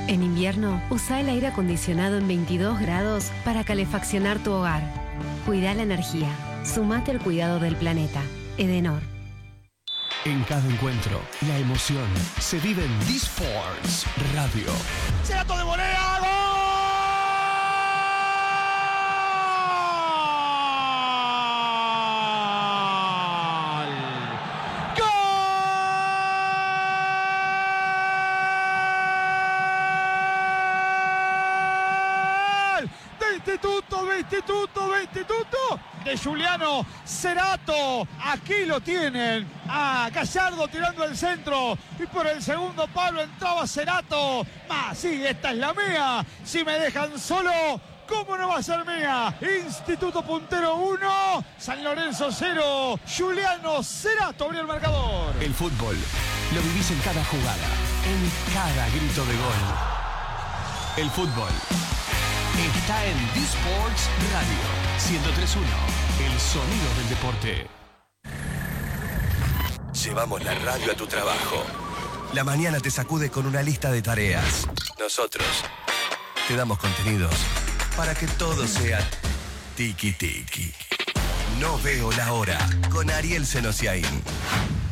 En invierno, usa el aire acondicionado en 22 grados para calefaccionar tu hogar. Cuida la energía. Sumate al cuidado del planeta. Edenor. En cada encuentro, la emoción se vive en D-Sports Radio. ¡Cerato de volea! ¡Gol! ¡De instituto! De Giuliano Cerato. Aquí lo tienen. Gallardo tirando el centro. Y por el segundo palo entraba Cerato. Sí, esta es la mía. Si me dejan solo, ¿cómo no va a ser mía? Instituto Puntero 1, San Lorenzo 0. Giuliano Cerato abrió el marcador. El fútbol lo vivís en cada jugada, en cada grito de gol. El fútbol está en D-Sports Radio 103.1, el sonido del deporte. Llevamos la radio a tu trabajo. La mañana te sacude con una lista de tareas. Nosotros te damos contenidos para que todo sea tiki-tiki. No veo la hora con Ariel Senosiaín.